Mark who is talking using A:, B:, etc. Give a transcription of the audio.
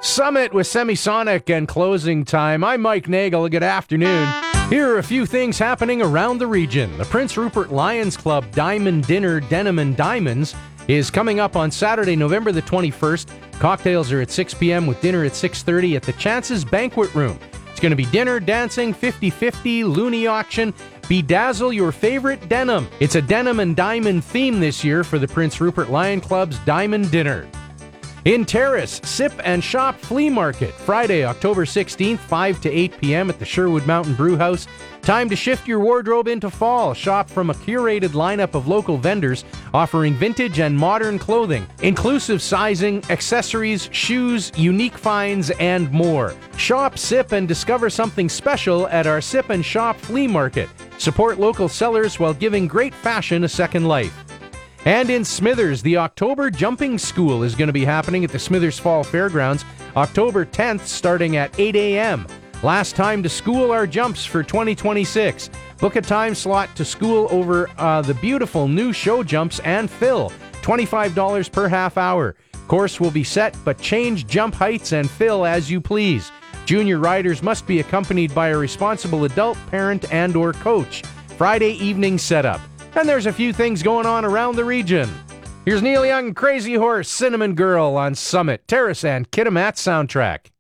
A: Summit with Semisonic and closing time. I'm Mike Nagel. Good afternoon. Here are a few things happening around the region. The Prince Rupert Lions Club Diamond Dinner Denim and Diamonds is coming up on Saturday, November the 21st. Cocktails are at 6 p.m. with dinner at 6:30 at the Chances Banquet Room. It's going to be dinner, dancing, 50-50, loony auction. Bedazzle your favorite denim. It's a denim and diamond theme this year for the Prince Rupert Lion Club's Diamond Dinner. In Terrace, Sip and Shop Flea Market, Friday, October 16th, 5 to 8 p.m. at the Sherwood Mountain Brewhouse. Time to shift your wardrobe into fall. Shop from a curated lineup of local vendors offering vintage and modern clothing, inclusive sizing, accessories, shoes, unique finds, and more. Shop, sip, and discover something special at our Sip and Shop Flea Market. Support local sellers while giving great fashion a second life. And in Smithers, the October Jumping School is going to be happening at the Smithers Fall Fairgrounds, October 10th, starting at 8 a.m. Last time to school our jumps for 2026. Book a time slot to school over the beautiful new show jumps and fill. $25 per half hour. Course will be set, but change jump heights and fill as you please. Junior riders must be accompanied by a responsible adult, parent, and or coach. Friday evening setup. And there's a few things going on around the region. Here's Neil Young, Crazy Horse, Cinnamon Girl on Summit, Terrace, and Kitimat soundtrack.